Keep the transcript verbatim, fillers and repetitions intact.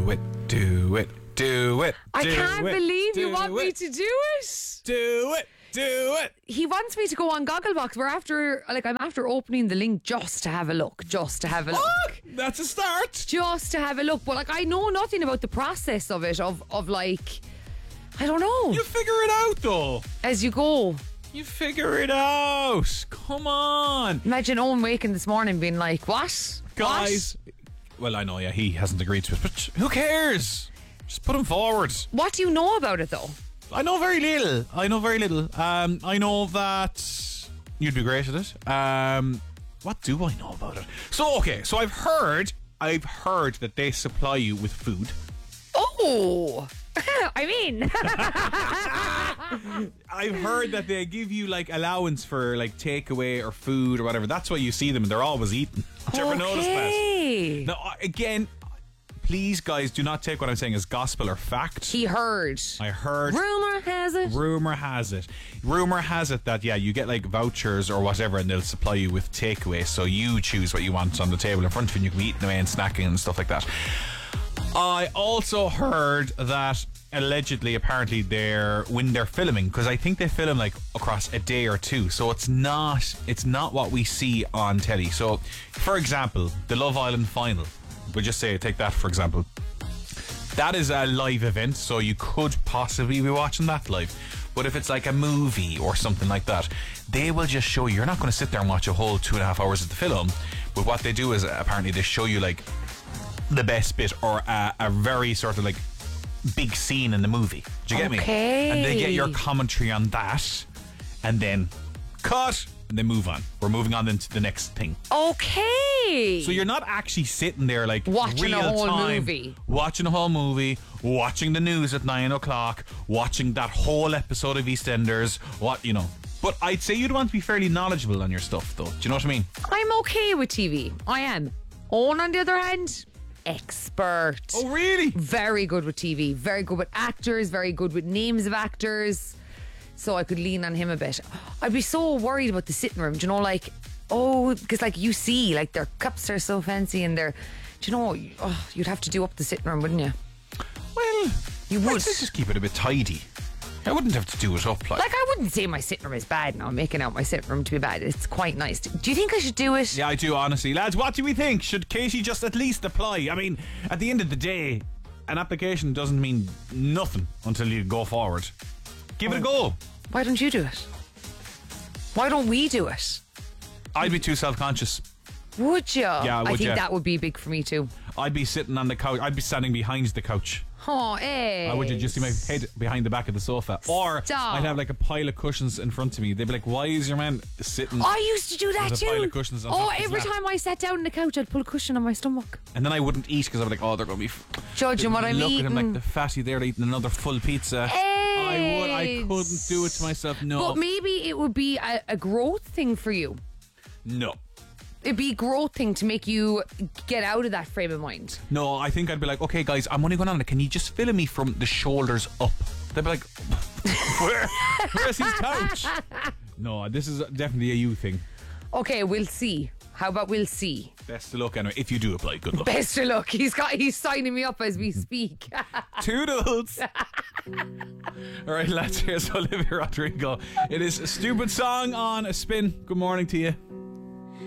Do it, do it, do it. I do can't it, believe you do want me it, to do it. Do it, do it. He wants me to go on Gogglebox. We're after, like, I'm after opening the link just to have a look. Just to have a look. Oh, that's a start. Just to have a look. But, like, I know nothing about the process of it, of, of like, I don't know. You figure it out, though. As you go. You figure it out. Come on. Imagine Owen waking this morning being like, what? Guys. What? Well, I know, yeah, he hasn't agreed to it, but who cares? Just put him forward. What do you know about it, though? I know very little. I know very little. Um, I know that you'd be great at it. Um, what do I know about it? So, okay, so I've heard, I've heard that they supply you with food. Oh, I mean, I've heard that they give you like allowance for like takeaway or food or whatever. That's why you see them and they're always eating. Did you ever notice that? Now, again, please, guys, do not take what I'm saying as gospel or fact. He heard. I heard. Rumor has it. Rumor has it. Rumor has it that, yeah, you get like vouchers or whatever and they'll supply you with takeaway. So you choose what you want on the table in front of you and you can be eating away and snacking and stuff like that. I also heard that allegedly, apparently, they're when they're filming, because I think they film like across a day or two, so it's not it's not what we see on telly. So, for example, the Love Island final, we'll just say take that for example. That is a live event, so you could possibly be watching that live. But if it's like a movie or something like that, they will just show you. You're not going to sit there and watch a whole two and a half hours of the film. But what they do is apparently they show you like the best bit or a, a very sort of like big scene in the movie. Do you get Okay. me? And they get your commentary on that and then cut and then move on. We're moving on into the next thing. Okay. So you're not actually sitting there like Watching real a whole time, movie. watching a whole movie, watching the news at nine o'clock, watching that whole episode of EastEnders, what, you know. But I'd say you'd want to be fairly knowledgeable on your stuff though. Do you know what I mean? I'm okay with T V. I am. Owen, on the other hand, expert. Oh, really? Very good with T V. Very good with actors. Very good with names of actors. So I could lean on him a bit. I'd be so worried about the sitting room. Do you know, like, oh, because like you see, like their cups are so fancy and they're, do you know, oh, you'd have to do up the sitting room, wouldn't you? Well, You I'd would. say just keep it a bit tidy. I wouldn't have to do it up like. Like, I wouldn't say my sitting room is bad now. I'm making out my sitting room to be bad. It's quite nice. Do you think I should do it? Yeah, I do, honestly. Lads, what do we think? Should Katie just at least apply? I mean, at the end of the day, an application doesn't mean nothing until you go forward. Give it a go. Why don't you do it? Why don't we do it? I'd be too self-conscious. Would you? Yeah, I I would, think yeah. that would be big for me too. I'd be sitting on the couch. I'd be standing behind the couch. Oh, eh. I would just see my head behind the back of the sofa. Or Stop. I'd have like a pile of cushions in front of me. They'd be like, why is your man sitting? I used to do that There's a too. pile of cushions on oh, top of his every lap. time I sat down on the couch, I'd pull a cushion on my stomach. And then I wouldn't eat because I'd be like, oh, they're going to be f- Judging what I'm look eating. at him like the fatty there eating another full pizza. I would. I couldn't do it to myself. No. But maybe it would be a, a growth thing for you. No. It'd be a growth thing to make you get out of that frame of mind. No, I think I'd be like, okay, guys, I'm only going on. Can you just film me from the shoulders up? They'd be like, where? Where's his couch? No, this is definitely a you thing. Okay, we'll see. How about we'll see? Best of luck anyway. If you do apply, good luck. Best of luck. He's got. He's signing me up as we speak. Toodles. All right, lads, here's Olivia Rodrigo. It is a stupid song on a spin. Good morning to you.